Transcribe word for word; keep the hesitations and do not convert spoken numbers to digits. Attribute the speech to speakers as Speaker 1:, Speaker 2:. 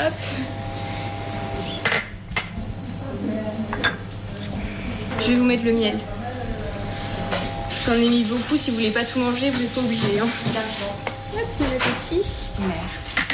Speaker 1: Hop. Je vais vous mettre le miel. J'en ai mis beaucoup, si vous voulez pas tout manger, vous n'êtes pas obligé. Hein.
Speaker 2: D'accord.
Speaker 1: Hop, bon appétit.
Speaker 2: Merci.